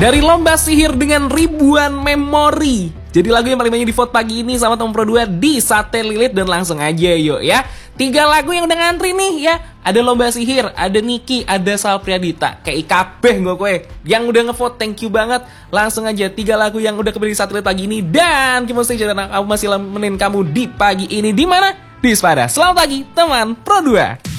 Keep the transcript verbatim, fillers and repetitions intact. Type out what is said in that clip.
Dari lomba sihir dengan ribuan memori. Jadi lagu yang paling banyak di vote pagi ini sama teman Pro dua di Sate Lilit. Dan langsung aja yuk ya. Tiga lagu yang udah ngantri nih ya. Ada lomba sihir, ada Niki, ada Sal Priadita. Kayak I K B gue kue. Yang udah ngevote, thank you banget. Langsung aja tiga lagu yang udah kembali di Sate Lilit pagi ini. Dan Kimo Stage dan aku masih nemenin kamu di pagi ini. Di mana? Di Spada. Selamat pagi teman Pro dua.